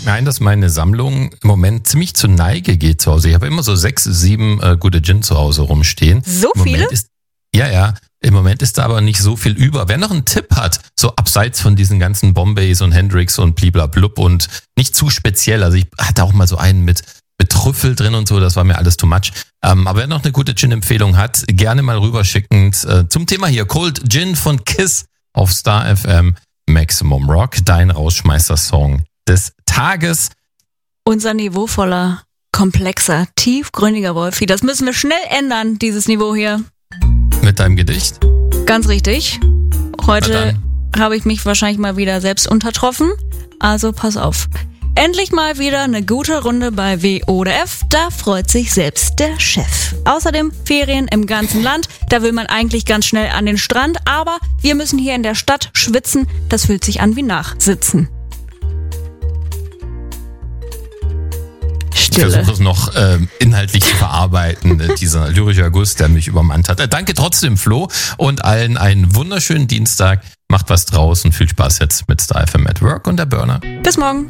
mir ein, dass meine Sammlung im Moment ziemlich zur Neige geht zu Hause. Ich habe immer so 6, 7 gute Gin zu Hause rumstehen. So viele? Im Moment ist da aber nicht so viel über. Wer noch einen Tipp hat, so abseits von diesen ganzen Bombays und Hendrix und bliblablub und nicht zu speziell, also ich hatte auch mal so einen mit Trüffel drin und so, das war mir alles too much. Aber wer noch eine gute Gin-Empfehlung hat, gerne mal rüberschicken zum Thema hier. Cold Gin von Kiss auf Star FM Maximum Rock, dein Rausschmeißer-Song des Tages. Unser niveauvoller, komplexer, tiefgründiger Wolfi, das müssen wir schnell ändern, dieses Niveau hier. Mit deinem Gedicht? Ganz richtig. Heute habe ich mich wahrscheinlich mal wieder selbst untertroffen, also pass auf. Endlich mal wieder eine gute Runde bei W oder F, da freut sich selbst der Chef. Außerdem Ferien im ganzen Land, da will man eigentlich ganz schnell an den Strand, aber wir müssen hier in der Stadt schwitzen, das fühlt sich an wie Nachsitzen. Ich versuche es noch inhaltlich zu verarbeiten, dieser lyrische Guss, der mich übermannt hat. Danke trotzdem, Flo, und allen einen wunderschönen Dienstag. Macht was draus und viel Spaß jetzt mit Star FM at Work und der Burner. Bis morgen.